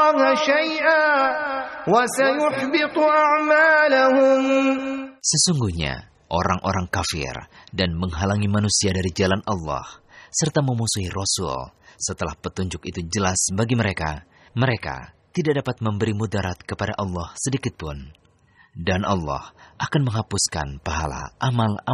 الله شيئا وسيحبط أعمالهم. Sesungguhnya orang-orang kafir dan menghalangi manusia dari jalan Allah serta memusuhi Rasul setelah petunjuk itu jelas bagi mereka, mereka tidak dapat memberi mudarat kepada Allah sedikitpun. Dan Allah akan menghapuskan pahala amal-amal